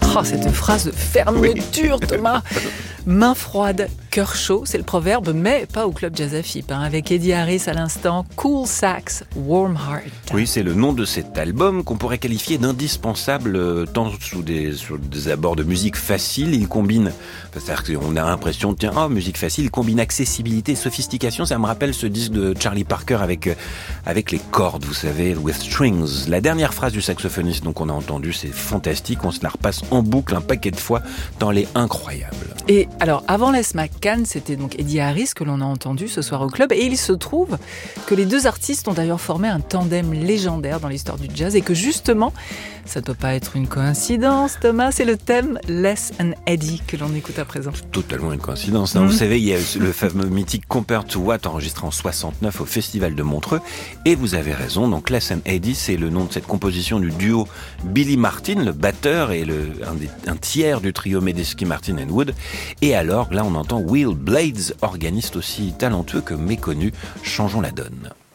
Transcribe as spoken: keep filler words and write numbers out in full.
Oh, cette phrase de fermeture, oui. Thomas. Main froide, cœur chaud, c'est le proverbe, mais pas au club Jazz à Fipe, hein, avec Eddie Harris à l'instant, Cool Sax, Warm Heart. Oui, c'est le nom de cet album qu'on pourrait qualifier d'indispensable, euh, tant sous des, sous des abords de musique facile. Il combine, c'est-à-dire qu'on a l'impression, tiens, oh, musique facile, il combine accessibilité et sophistication. Ça me rappelle ce disque de Charlie Parker avec, euh, avec les cordes, vous savez, with strings. La dernière phrase du saxophoniste donc on a entendu, c'est fantastique, on se la repasse en boucle un paquet de fois, tant elle est incroyable. Et alors, avant Les McCann, c'était donc Eddie Harris que l'on a entendu ce soir au club. Et il se trouve que les deux artistes ont d'ailleurs formé un tandem légendaire dans l'histoire du jazz. Et que justement, ça ne doit pas être une coïncidence, Thomas, c'est le thème Les and Eddie que l'on écoute à présent. C'est totalement une coïncidence. Hein. Mmh. Vous savez, il y a le fameux mythique Compared to What enregistré en soixante-neuf au Festival de Montreux. Et vous avez raison, donc Les and Eddie, c'est le nom de cette composition du duo Billy Martin, le batteur et le, un, des, un tiers du trio Medeski, Martin and Wood. Et alors, là, on entend Will Blades, organiste aussi talentueux que méconnu. Changeons la donne.